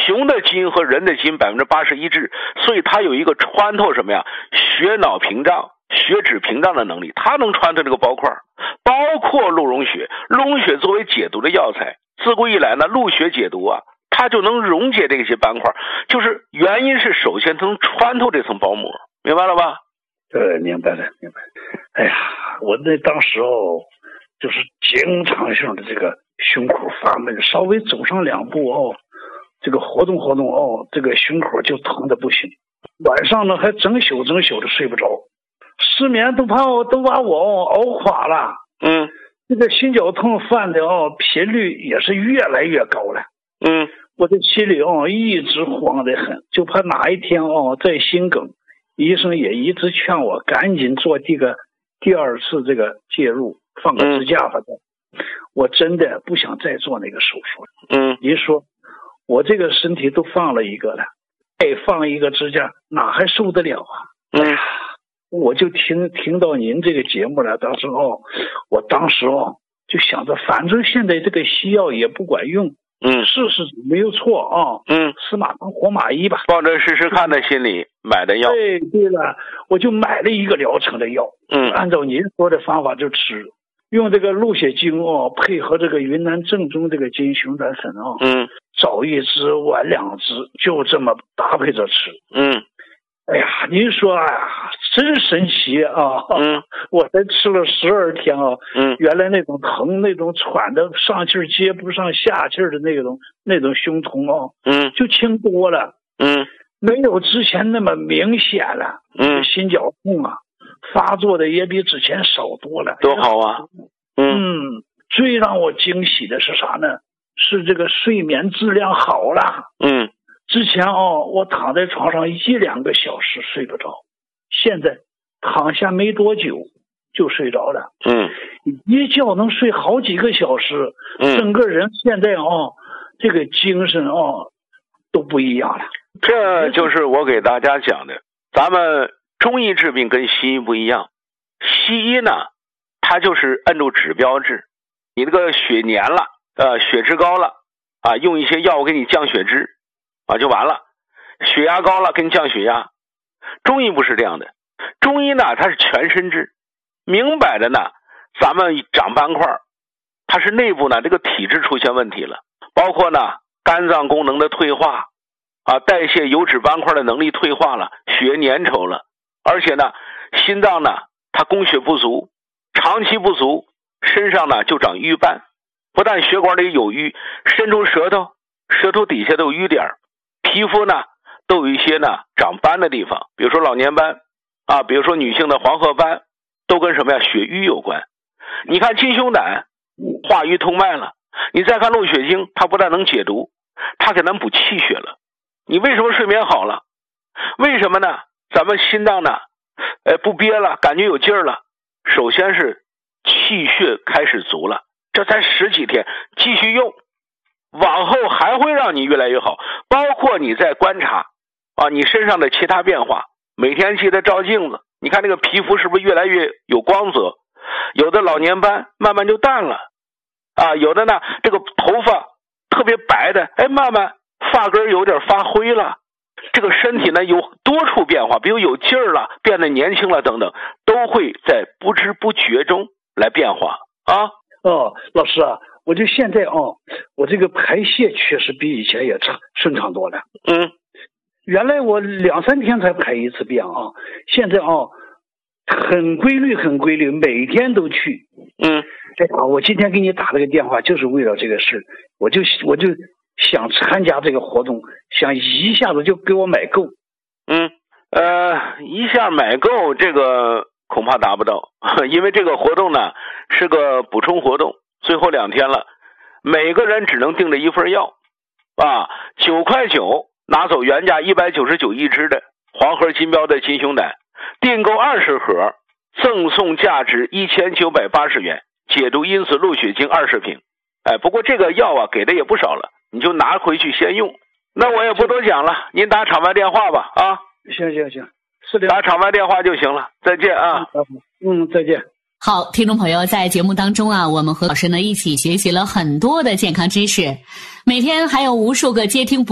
熊的基因和人的基因80%一致，所以它有一个穿透什么呀？血脑屏障、血脂屏障的能力，它能穿透这个包块，包括鹿茸血。鹿茸血作为解毒的药材，自古以来呢，鹿血解毒啊，它就能溶解这些斑块，就是原因是首先它能穿透这层包膜，明白了吧？ 明白了。哎呀，我那当时就是经常性的这个胸口发闷，稍微走上2步这个活动这个胸口就疼的不行，晚上呢还整宿的睡不着，失眠都把我熬垮了。这个心绞痛犯的频率也是越来越高了。我的心里一直慌得很，就怕哪一天再心梗。医生也一直劝我赶紧做这个第2次这个介入，放个支架吧。我真的不想再做那个手术。您说我这个身体都放了一个了，再放一个支架哪还受得了啊？我就听到您这个节目了，当时我当时就想着，反正现在这个西药也不管用，试试没有错啊。死马当活马医吧， 抱着试试看的心理买的药。 对了，我就买了一个疗程的药，按照您说的方法就吃，用这个鹿血精配合这个云南正宗这个金熊胆粉早1支晚2支，就这么搭配着吃。哎呀，您说真神奇啊！我才吃了12天原来那种疼、那种喘的上气儿接不上下气儿的那种胸痛就轻多了。没有之前那么明显了。心绞痛发作的也比之前少多了。 多好啊！ 最让我惊喜的是啥呢？是这个睡眠质量好了。之前我躺在床上1-2个小时睡不着，现在躺下没多久就睡着了。一觉能睡好几个小时。整个人现在这个精神都不一样了。 这就是我给大家讲的，咱们中医治病跟西医不一样。西医呢，它就是按照指标治，你这个血粘了，血脂高了用一些药物给你降血脂就完了。血压高了给你降血压。中医不是这样的，中医呢它是全身治，明摆着呢，咱们长斑块，它是内部呢这个体质出现问题了，包括呢肝脏功能的退化代谢油脂斑块的能力退化了，血粘稠了，而且呢心脏呢它供血不足，长期不足，身上呢就长瘀斑，不但血管里有瘀，伸出舌头底下都有瘀点，皮肤呢都有一些呢长斑的地方，比如说老年斑比如说女性的黄褐斑，都跟什么呀？血瘀有关。你看金熊胆化瘀通脉了，你再看鹿血精，它不但能解毒，它给咱补气血了。你为什么睡眠好了？为什么呢？咱们心脏呢不憋了，感觉有劲儿了。首先是气血开始足了，这才10几天，继续用，往后还会让你越来越好。包括你在观察你身上的其他变化，每天记得照镜子，你看那个皮肤是不是越来越有光泽？有的老年斑慢慢就淡了有的呢这个头发特别白的慢慢发根有点发灰了。这个身体呢有多处变化，比如有劲儿了，变得年轻了等等，都会在不知不觉中来变化老师我就现在我这个排泄确实比以前也顺畅多了。原来我2-3天才排一次便现在很规律，每天都去。我今天给你打了个电话，就是为了这个事，我就想参加这个活动，想一下子就给我买够。 一下买够这个恐怕达不到，因为这个活动呢是个补充活动，最后2天了，每个人只能订这一份药9块9拿走原价199一支的黄河金标的金熊胆，订购20盒赠送价值1980元解毒因子鹿血精20瓶。不过这个药给的也不少了，你就拿回去先用。那我也不多讲了，您打场外电话吧行， 打场外电话就行了。再见再见。 好，听众朋友，在节目当中我们和老师呢一起学习了很多的健康知识，每天还有无数个接听